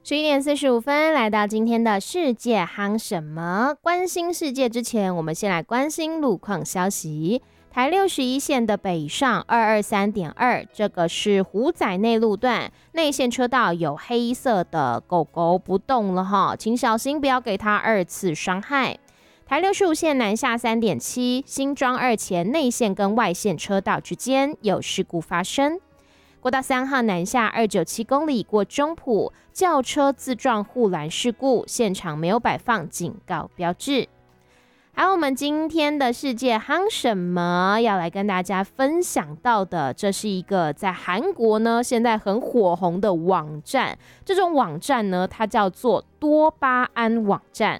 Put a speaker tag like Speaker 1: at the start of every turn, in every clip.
Speaker 1: 11点45分，来到今天的世界夯什么？关心世界之前，我们先来关心路况消息。台61线的北上223.2，这个是虎仔内路段内线车道有黑色的狗狗不动了哈，请小心不要给它二次伤害。台65线南下3.7，新庄2前内线跟外线车道之间有事故发生。国道3号南下297公里过中埔，轿车自撞护栏事故，现场没有摆放警告标志。还有我们今天的世界夯什么要来跟大家分享到的，这是一个在韩国呢现在很火红的网站，这种网站呢它叫做多巴胺网站。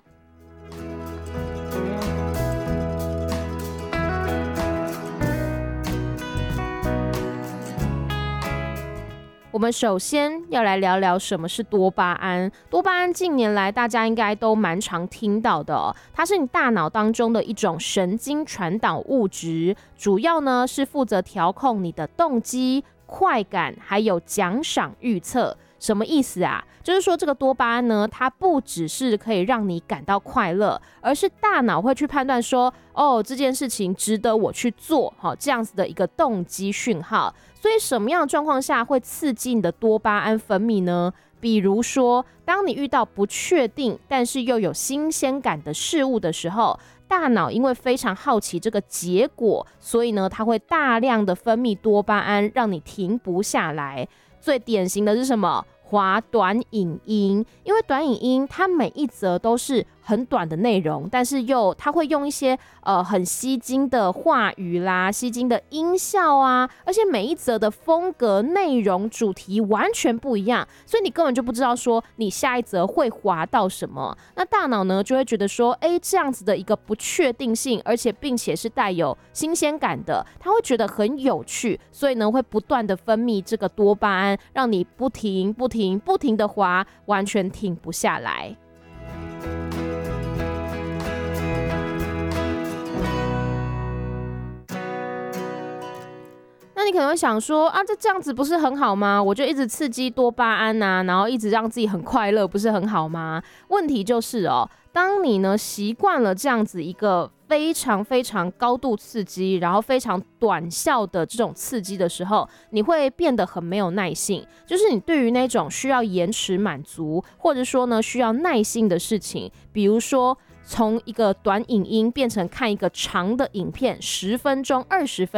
Speaker 1: 我们首先要来聊聊什么是多巴胺。多巴胺近年来大家应该都蛮常听到的哦，它是你大脑当中的一种神经传导物质，主要呢是负责调控你的动机、快感还有奖赏预测。什么意思啊？就是说这个多巴胺呢，它不只是可以让你感到快乐，而是大脑会去判断说，哦，这件事情值得我去做，这样子的一个动机讯号。所以什么样的状况下会刺激你的多巴胺分泌呢？比如说，当你遇到不确定但是又有新鲜感的事物的时候，大脑因为非常好奇这个结果，所以呢，它会大量的分泌多巴胺，让你停不下来。最典型的是什么？滑短影音，因为短影音它每一则都是很短的内容，但是它会用一些很吸睛的话语啦、吸睛的音效啊，而且每一则的风格、内容、主题完全不一样，所以你根本就不知道说你下一则会滑到什么。那大脑呢就会觉得说，这样子的一个不确定性，而且并且是带有新鲜感的，它会觉得很有趣，所以呢会不断的分泌这个多巴胺，让你不停的滑，完全停不下来。那你可能会想说啊，这样子不是很好吗？我就一直刺激多巴胺啊，然后一直让自己很快乐，不是很好吗？问题就是当你呢习惯了这样子一个非常高度刺激，然后非常短效的这种刺激的时候，你会变得很没有耐性。就是你对于那种需要延迟满足，或者说呢需要耐心的事情，比如说从一个短影音变成看一个长的影片，10分钟、20分